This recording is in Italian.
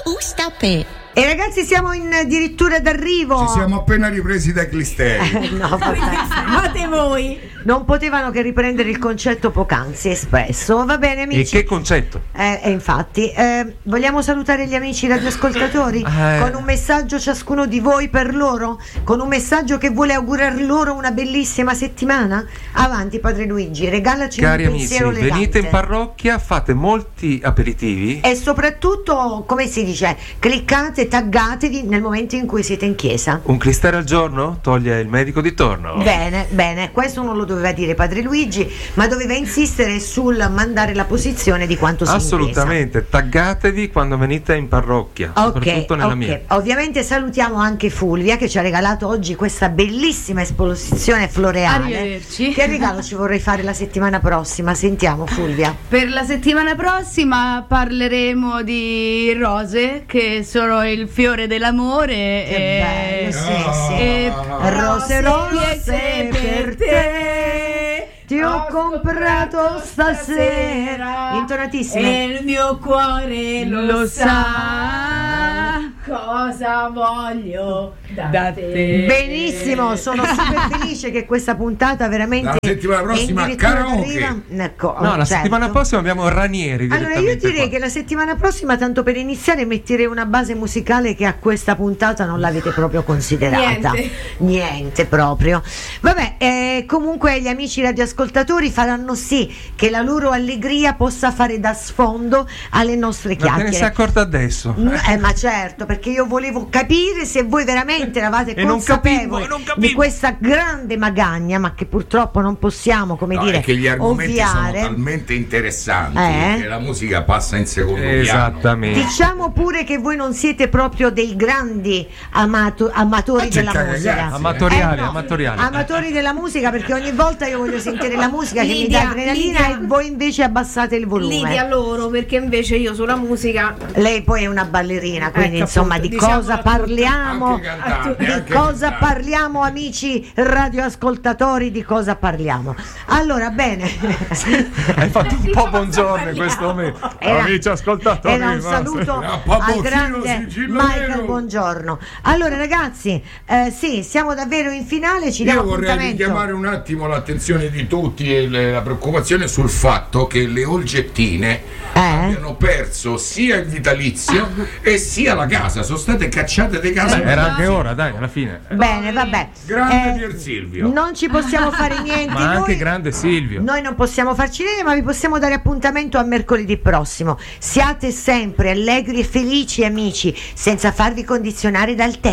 E ragazzi, siamo addirittura d'arrivo. Ci siamo appena ripresi dai clisteri. No, fate voi. Non potevano che riprendere il concetto poc'anzi espresso. Va bene, amici. E che concetto? Infatti, vogliamo salutare gli amici radioascoltatori con un messaggio ciascuno di voi per loro, con un messaggio che vuole augurar loro una bellissima settimana. Avanti, padre Luigi, regalaci cari un pensiero amici, elegante. venite in parrocchia, fate molti aperitivi e soprattutto, come si dice, cliccate, taggatevi nel momento in cui siete in chiesa. Un clistero al giorno toglie il medico di torno. Bene, questo non lo doveva dire padre Luigi, ma doveva insistere sul mandare la posizione di quanto si assolutamente, taggatevi quando venite in parrocchia, soprattutto nella mia. Ovviamente salutiamo anche Fulvia che ci ha regalato oggi questa bellissima esposizione floreale. Arrivederci. Che regalo ci vorrei fare la settimana prossima? Sentiamo, Fulvia. Per la settimana prossima parleremo di rose, che sono il fiore dell'amore. Che bello, sì. Rose per te ti ho comprato stasera. Intonatissime. E il mio cuore lo sa cosa voglio da te. Benissimo, sono super felice che questa puntata veramente la settimana prossima karaoke. La settimana prossima abbiamo Ranieri. Allora io direi che la settimana prossima, tanto per iniziare, metterei una base musicale che a questa puntata non l'avete proprio considerata. Niente proprio. Vabbè, comunque gli amici radioascoltatori faranno sì che la loro allegria possa fare da sfondo alle nostre chiacchiere. Ma te ne sei accorta adesso? Ma certo, perché io volevo capire se voi veramente eravate consapevoli di questa grande magagna, ma che purtroppo non possiamo, dire, che gli argomenti ovviare. Sono talmente interessanti che la musica passa in secondo piano. Esattamente. Diciamo pure che voi non siete proprio dei grandi amatori della musica. Amatori della musica, perché ogni volta io voglio sentire la musica che mi dà adrenalina e voi invece abbassate il volume. Lidia loro, perché invece io sulla musica. Lei poi è una ballerina, quindi insomma di cosa parliamo? Parliamo, amici radioascoltatori, di cosa parliamo? Allora, bene. Hai fatto un po' buongiorno in questo momento. Amici ascoltatori. Era un saluto al grande Michael Buongiorno. Allora ragazzi, sì, siamo davvero in finale, ci diamo appuntamento. Vorrei richiamare un attimo l'attenzione di tutti e la preoccupazione sul fatto che le Olgettine abbiano perso sia il vitalizio e sia la casa, sono state cacciate di casa. Era anche ora, dai, alla fine. Bene, vabbè. Grande Pier Silvio. Non ci possiamo fare niente. Ma anche grande Silvio. Noi non possiamo farci niente, ma vi possiamo dare appuntamento a mercoledì prossimo. Siate sempre allegri e felici, amici, senza farvi condizionare dal tempo.